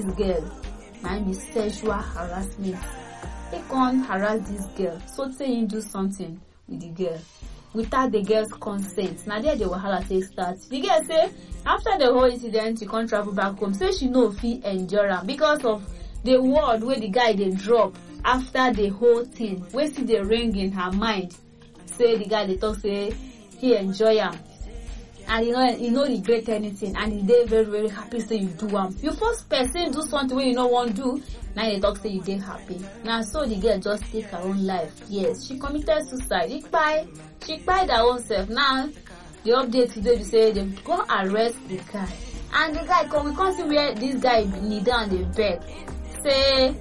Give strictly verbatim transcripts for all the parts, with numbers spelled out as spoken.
girl. And be sexual harassment. They can't harass this girl. So say him do something with the girl without the girl's consent. Now there the wahala take start. The girl say after the whole incident, she can't travel back home. Say she no fit endure am because of the word where the guy they drop after the whole thing. Where see the ring in her mind. Say the guy they talk say he enjoy am. And you know, you know regret anything, and you dey very very happy say you do am. You first person do something where you no want do, now you talk say you dey happy. Now so the girl just take her own life. Yes, she committed suicide. She kpai, she kpai her own self. Now the update today be say they go arrest the guy, and the guy come. We can't see where this guy kneel down the bed. Say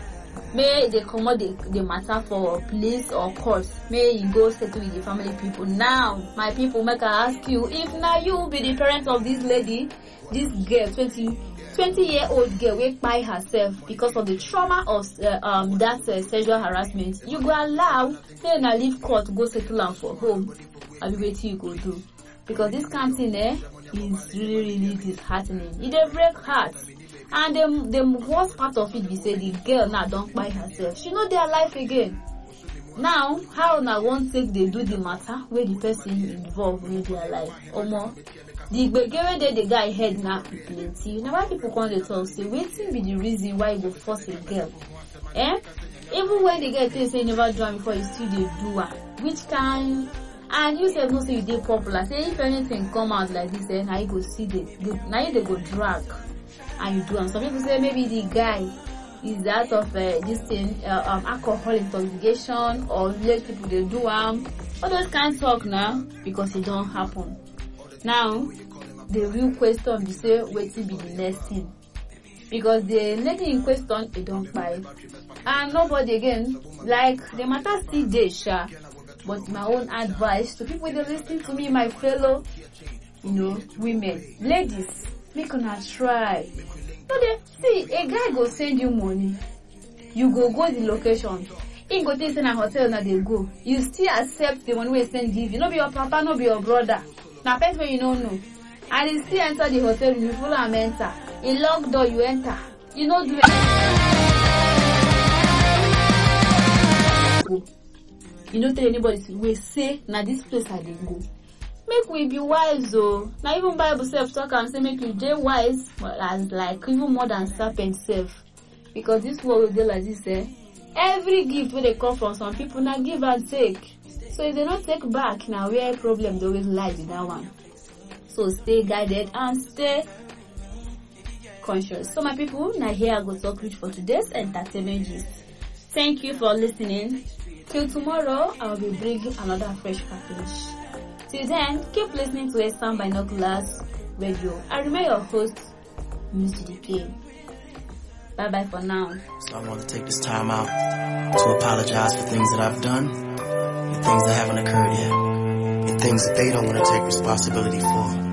may they comot the, the matter for police or court. May you go settle with the family people. Now, my people, make I ask you, if now you be the parent of this lady, this girl, twenty, twenty year old girl, will by herself because of the trauma of uh, um that uh, sexual harassment, you go allow, say na leave court, go settle am for home. I be waiting you go do. Because this kind of thing eh, is really, really disheartening. It dey break hearts. And the, the worst part of it be say the girl now don't buy herself. She know their life again. Now, how now one take they do the matter where the person involved with their life or more? The beggar where the guy head now plenty. Now why people come to talk say waiting be the reason why you go force a girl? Eh? Even when the girl tell say never do am before, you still they do her. Which kind? And you say no say you dey popular. Say if anything come out like this, then now you go see the now you they go drag. And you do and some people say maybe the guy is that of uh, this thing uh, um alcohol intoxication or village people they do um all those kind of talk now because it don't happen. Now the real question be say wait be the next thing, because the lady in question they don't buy and nobody again like the matter still dey sha. But my own advice to people that listen to me, my fellow you know women, ladies, make una try. No dey see a guy go send you money, you go go the location, he go take in a hotel na dey go, you still accept the money wey send give you. No be your papa, no be your brother, na person wey you no know, and he still enter the hotel, you follow am enter, he lock door, you enter, you no do it. You no tell anybody wey say na this place I dey go. Make we be wise oh. Now even Bible self talk and say make you dey wise, but as like even more than serpent self. Because this world will dey like this eh. Every gift where they come from some people now give and take. So if they don't take back, now where problem they always lie with that one. So stay guided and stay conscious. So my people, now here I go talk with for today's entertainment gist. Thank you for listening. Till tomorrow, I will be bringing another fresh package. Till then, keep listening to Eastern Binoculars Radio. I remain your host, Miss D K. Bye bye for now. So I want to take this time out to apologize for things that I've done, and things that haven't occurred yet, and things that they don't want to take responsibility for.